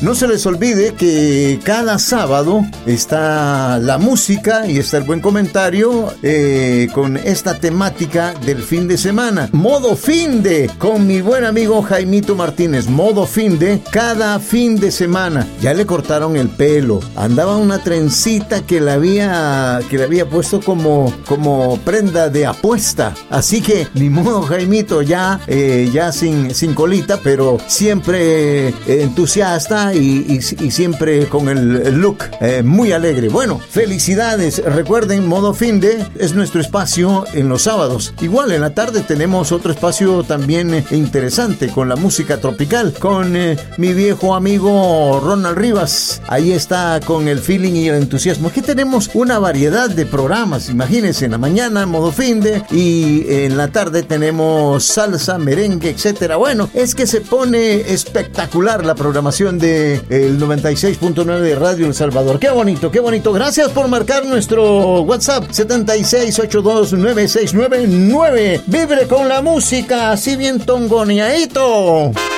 No se les olvide que cada sábado está la música y está el buen comentario con esta temática del fin de semana. Modo Finde con mi buen amigo Jaimito Martínez. Modo Finde cada fin de semana. Ya le cortaron el pelo. Andaba una trencita que le había puesto como prenda de apuesta. Así que ni modo, Jaimito, ya sin colita, pero siempre entusiasta y siempre con el look muy alegre. Bueno, felicidades. Recuerden, Modo Finde es nuestro espacio en los sábados. Igual en la tarde tenemos otro espacio también interesante con la música tropical, con mi viejo amigo Ronald Rivas. Ahí está con el feeling y el entusiasmo. Es que tenemos una variedad de programas. Imagínense, en la mañana Modo Finde y en la tarde tenemos salsa, merengue, etcétera. Bueno, es que se pone espectacular la programación de el 96.9 de Radio El Salvador. Qué bonito, qué bonito. Gracias por marcar nuestro WhatsApp 76829699. Vibre con la música, así bien tongoneadito.